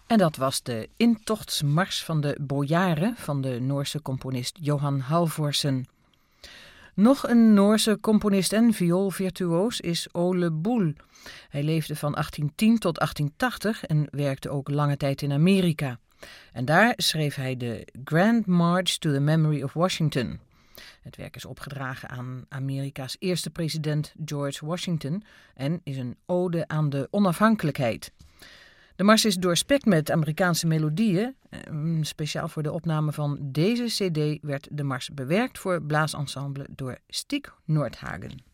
En dat was de intochtsmars van de bojaren van de Noorse componist Johan Halvorsen. Nog een Noorse componist en vioolvirtuoos is Ole Bull. Hij leefde van 1810 tot 1880 en werkte ook lange tijd in Amerika. En daar schreef hij de Grand March to the Memory of Washington. Het werk is opgedragen aan Amerika's eerste president George Washington en is een ode aan de onafhankelijkheid. De mars is doorspekt met Amerikaanse melodieën. Speciaal voor de opname van deze cd werd de mars bewerkt voor blaasensemble door Stiek Noordhagen.